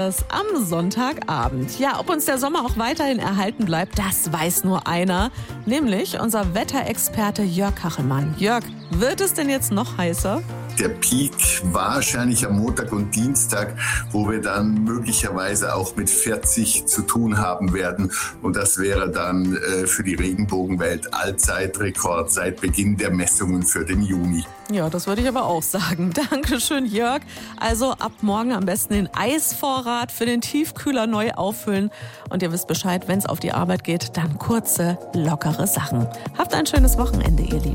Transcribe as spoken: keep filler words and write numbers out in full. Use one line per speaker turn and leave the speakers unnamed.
Das am Sonntagabend. Ja, ob uns der Sommer auch weiterhin erhalten bleibt, das weiß nur einer, nämlich unser Wetterexperte Jörg Kachelmann. Jörg, wird es denn jetzt noch heißer?
Der Peak wahrscheinlich am Montag und Dienstag, wo wir dann möglicherweise auch mit vierzig zu tun haben werden. Und das wäre dann äh, für die Regenbogenwelt Allzeitrekord seit Beginn der Messungen für den Juni.
Ja, das würde ich aber auch sagen. Dankeschön, Jörg. Also ab morgen am besten den Eisvorrat für den Tiefkühler neu auffüllen. Und ihr wisst Bescheid, wenn es auf die Arbeit geht, dann kurze, lockere Sachen. Habt ein schönes Wochenende, ihr Lieben.